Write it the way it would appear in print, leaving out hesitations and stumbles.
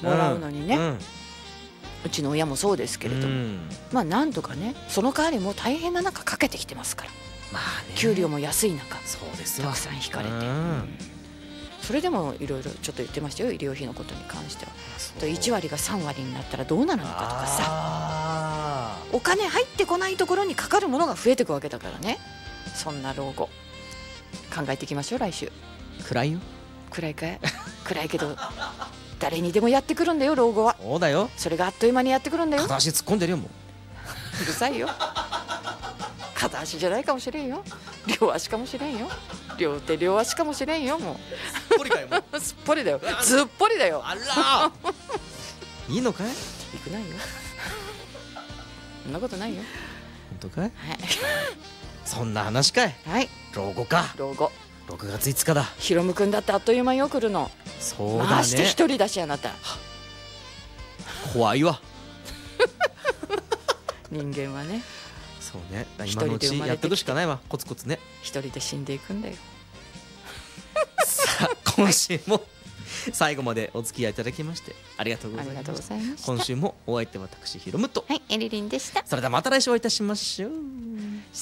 もらうのにね、うちの親もそうですけれども、まあなんとかね、その代わりもう大変な中かけてきてますから、 まあね、 給料も安い中そうですたくさん引かれて、それでもいろいろちょっと言ってましたよ、医療費のことに関しては。1割が3割になったらどうなるのかとかさ、お金入ってこないところにかかるものが増えていくわけだからね。そんな老後考えていきましょう。来週暗いよ。 暗いかい。暗いけど誰にでもやってくるんだよ、老後は。 そうだよ。 それがあっという間にやってくるんだよ。 片足突っ込んでるよもう。 うるさいよ。片足じゃないかもしれんよ、両足かもしれんよ、両手両足かもしれんよ。もすっぽりかよもう。 うすっぽりだよ、ずっぽりだよ。 あらいいのかい。 いくないよ、そんなことないよ。 本当かい。 はいそんな話かい。 はい、 老後か。 老後 6月5日だ。 ヒロムくんだってあっという間よ来るの。 そうだね。 まして一人だし、あなた怖いわ。 人間はね、 そうね、今のうちやっていくしかないわ、コツコツね。 一人で死んでいくんだよ。 さあ今週も最後までお付き合いいただきましてありがとうございました。今週もお相手は私ヒロムと、 はい、エリリンでした。 それではまた来週お会いいたしましょう。